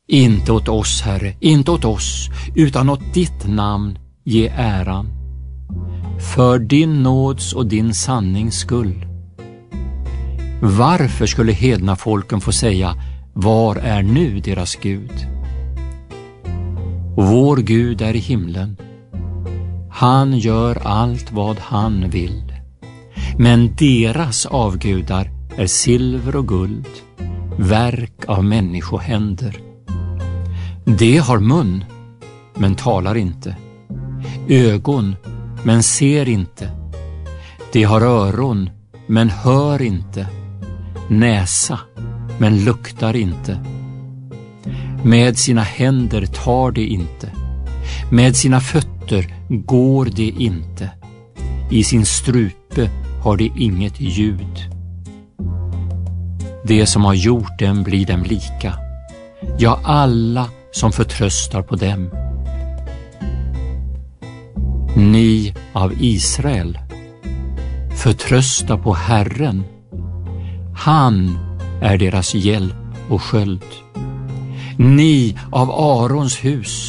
Inte åt oss, Herre, inte åt oss, utan åt ditt namn ge äran. För din nåds och din sannings skull. Varför skulle hedna folken få säga, var är nu deras Gud? Vår Gud är i himlen. Han gör allt vad han vill. Men deras avgudar är silver och guld, verk av människohänder. De har mun, men talar inte. Ögon, men ser inte. De har öron, men hör inte. Näsa, men luktar inte. Med sina händer tar de inte. Med sina fötter går de inte. I sin strupe har de inget ljud. Det som har gjort dem blir dem lika. Ja, alla som förtröstar på dem. Ni av Israel, förtrösta på Herren. Han är deras hjälp och sköld. Ni av Arons hus,